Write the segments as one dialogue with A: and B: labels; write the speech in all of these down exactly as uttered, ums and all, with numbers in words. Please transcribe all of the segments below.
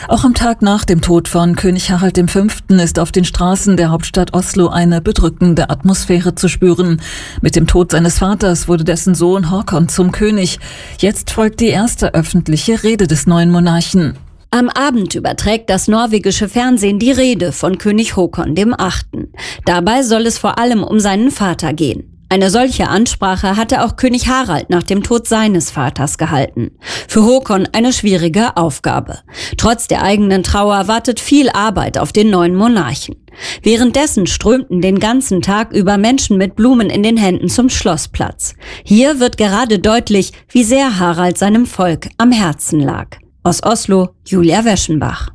A: Auch am Tag nach dem Tod von König Harald der Fünfte ist auf den Straßen der Hauptstadt Oslo eine bedrückende Atmosphäre zu spüren. Mit dem Tod seines Vaters wurde dessen Sohn Håkon zum König. Jetzt folgt die erste öffentliche Rede des neuen Monarchen.
B: Am Abend überträgt das norwegische Fernsehen die Rede von König Håkon der Achte. Dabei soll es vor allem um seinen Vater gehen. Eine solche Ansprache hatte auch König Harald nach dem Tod seines Vaters gehalten. Für Håkon eine schwierige Aufgabe. Trotz der eigenen Trauer wartet viel Arbeit auf den neuen Monarchen. Währenddessen strömten den ganzen Tag über Menschen mit Blumen in den Händen zum Schlossplatz. Hier wird gerade deutlich, wie sehr Harald seinem Volk am Herzen lag. Aus Oslo, Julia Weschenbach.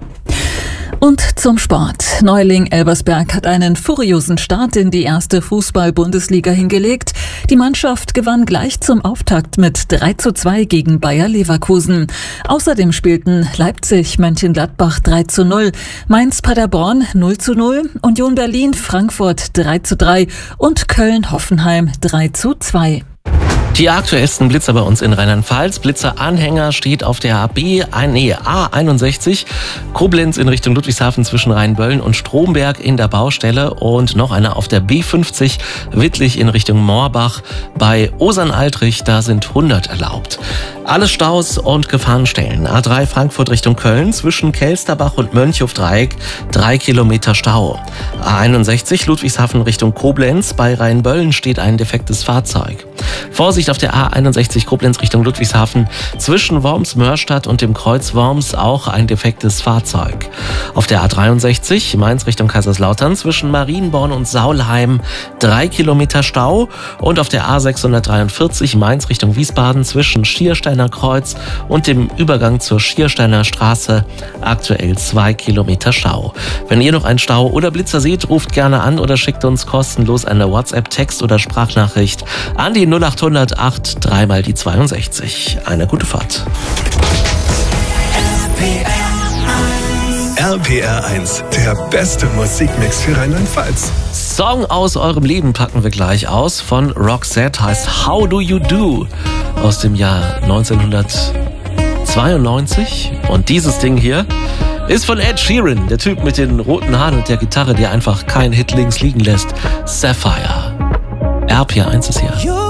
A: Und zum Sport. Neuling Elversberg hat einen furiosen Start in die erste Fußball-Bundesliga hingelegt. Die Mannschaft gewann gleich zum Auftakt mit drei zu zwei gegen Bayer Leverkusen. Außerdem spielten Leipzig Mönchengladbach drei zu null, Mainz Paderborn null zu null, Union Berlin Frankfurt drei zu drei und Köln Hoffenheim drei zu zwei.
C: Die aktuellsten Blitzer bei uns in Rheinland-Pfalz. Blitzer-Anhänger steht auf der A B, nee, A einundsechzig, Koblenz in Richtung Ludwigshafen zwischen Rheinböllen und Stromberg in der Baustelle und noch einer auf der B fünfzig, Wittlich in Richtung Moorbach. Bei Osern-Altrich, da sind hundert erlaubt. Alle Staus und Gefahrenstellen. A drei Frankfurt Richtung Köln zwischen Kelsterbach und Mönchhof-Dreieck, drei Kilometer Stau. A einundsechzig Ludwigshafen Richtung Koblenz, bei Rheinböllen steht ein defektes Fahrzeug. Vorsicht auf der A einundsechzig Koblenz Richtung Ludwigshafen, zwischen Worms-Mörstadt und dem Kreuz Worms auch ein defektes Fahrzeug. Auf der A dreiundsechzig Mainz Richtung Kaiserslautern, zwischen Marienborn und Saulheim drei Kilometer Stau und auf der A sechshundertdreiundvierzig Mainz Richtung Wiesbaden zwischen Schiersteiner Kreuz und dem Übergang zur Schiersteiner Straße aktuell zwei Kilometer Stau. Wenn ihr noch einen Stau oder Blitzer seht, ruft gerne an oder schickt uns kostenlos eine WhatsApp-Text- oder Sprachnachricht an die null achthundert acht dreimal die zweiundsechzig. Eine gute Fahrt.
D: R P R eins, der beste Musikmix für Rheinland-Pfalz.
C: Song aus eurem Leben packen wir gleich aus. Von Roxette, heißt How Do You Do aus dem Jahr neunzehnhundertzweiundneunzig. Und dieses Ding hier ist von Ed Sheeran, der Typ mit den roten Haaren und der Gitarre, der einfach keinen Hit links liegen lässt. Sapphire. R P R eins ist hier.